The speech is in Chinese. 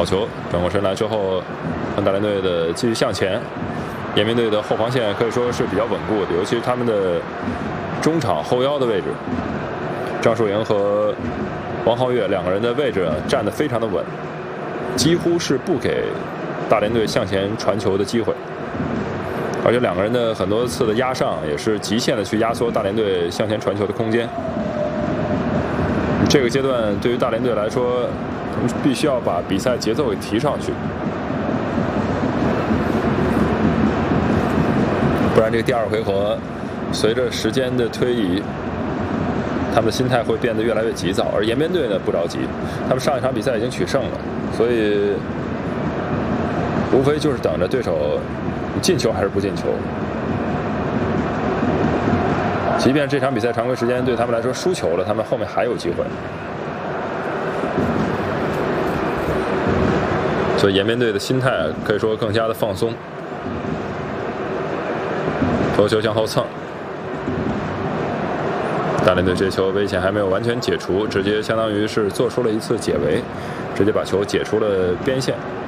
好球，转过身来之后，大连队的继续向前。延边队的后防线可以说是比较稳固的，尤其是他们的中场后腰的位置，张树莹和王皓月两个人的位置站得非常的稳，几乎是不给大连队向前传球的机会。而且两个人的很多次的压上也是极限的去压缩大连队向前传球的空间。这个阶段对于大连队来说，他们必须要把比赛节奏给提上去，不然这个第二回合随着时间的推移，他们的心态会变得越来越急躁。而延边队呢不着急，他们上一场比赛已经取胜了，所以无非就是等着对手进球还是不进球。即便这场比赛常规时间对他们来说输球了，他们后面还有机会。所以延边队的心态可以说更加的放松。头球向后蹭，大连队这球危险还没有完全解除，直接相当于是做出了一次解围，直接把球解出了边线。